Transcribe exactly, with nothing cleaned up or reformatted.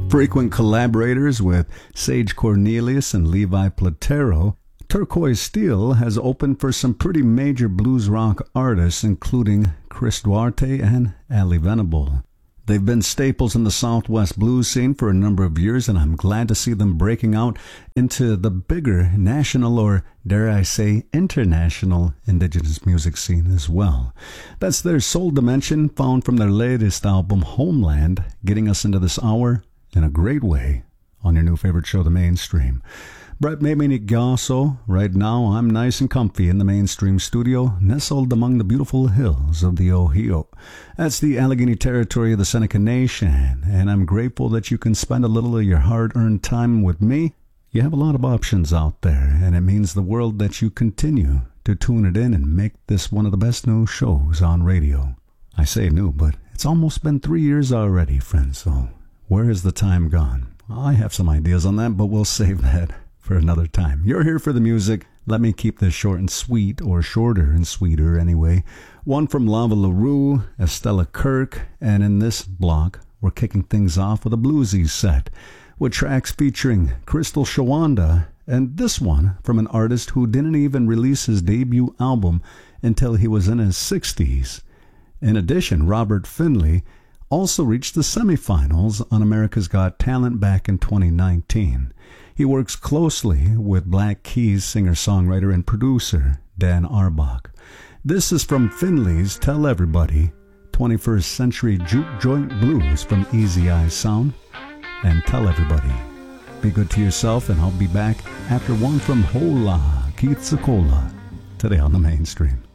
Frequent collaborators with Sage Cornelius and Levi Platero, Turquoise Steel has opened for some pretty major blues rock artists, including Chris Duarte and Ali Venable. They've been staples in the Southwest blues scene for a number of years, and I'm glad to see them breaking out into the bigger national, or dare I say international, indigenous music scene as well. That's their Soul Dimension, found from their latest album, Homeland, getting us into this hour in a great way on your new favorite show, The Mainstream. Brett Mamie Gasso. Right now, I'm nice and comfy in the Mainstream studio, nestled among the beautiful hills of the Ohio. That's the Allegheny territory of the Seneca Nation, and I'm grateful that you can spend a little of your hard-earned time with me. You have a lot of options out there, and it means the world that you continue to tune it in and make this one of the best new shows on radio. I say new, but it's almost been three years already, friends, so where has the time gone? I have some ideas on that, but we'll save that for another time. You're here for the music. Let me keep this short and sweet, or shorter and sweeter anyway. One from Lava LaRue, Estella Kirk, and in this block, we're kicking things off with a bluesy set, with tracks featuring Crystal Shawanda, and this one from an artist who didn't even release his debut album until he was in his sixties. In addition, Robert Finley also reached the semifinals on America's Got Talent back in twenty nineteen. He works closely with Black Keys singer-songwriter and producer Dan Arbach. This is from Finley's Tell Everybody, twenty-first Century Juke Joint Blues from Easy Eye Sound, and Tell Everybody. Be good to yourself, and I'll be back after one from Hola, Keith Zakola, today on The Mainstream.